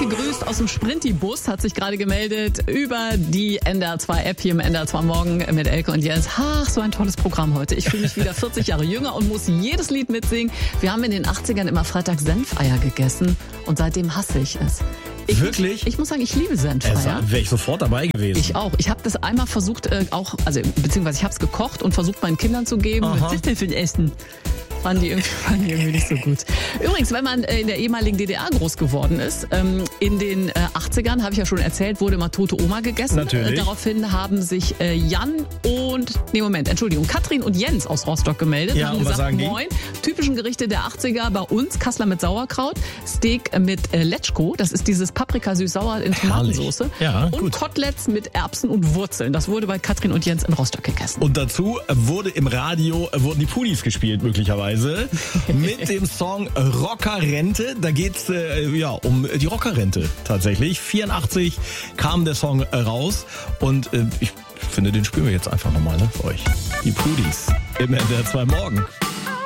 Elke grüßt aus dem Sprinti-Bus, hat sich gerade gemeldet über die NDR2-App hier im NDR2 Morgen mit Elke und Jens. Ach, so ein tolles Programm heute. Ich fühle mich wieder 40 Jahre jünger und muss jedes Lied mitsingen. Wir haben in den 80ern immer freitags Senfeier gegessen und seitdem hasse ich es. Wirklich? Ich muss sagen, ich liebe Senfeier. Wäre ich sofort dabei gewesen. Ich auch. Ich habe das einmal versucht, beziehungsweise ich habe es gekocht und versucht meinen Kindern zu geben. Aha. Was ist denn für ein Essen? Fanden die irgendwie nicht so gut. Übrigens, wenn man in der ehemaligen DDR groß geworden ist, in den 80ern, habe ich ja schon erzählt, wurde mal tote Oma gegessen. Natürlich. Daraufhin haben sich Katrin und Jens aus Rostock gemeldet. Ja, haben und gesagt, was sagen die? moin, typischen Gerichte der 80er bei uns, Kassler mit Sauerkraut, Steak mit Letschko, das ist dieses Paprika süß-sauer in Tomatensauce. Ja, und gut. Koteletts mit Erbsen und Wurzeln. Das wurde bei Katrin und Jens in Rostock gegessen. Und dazu wurden die Pudis gespielt, möglicherweise, mit dem Song Rockerrente. Da geht's um die Rockerrente tatsächlich. 84 kam der Song raus und ich finde, den spielen wir jetzt einfach nochmal für euch. Die Pudis im NDR2 Morgen.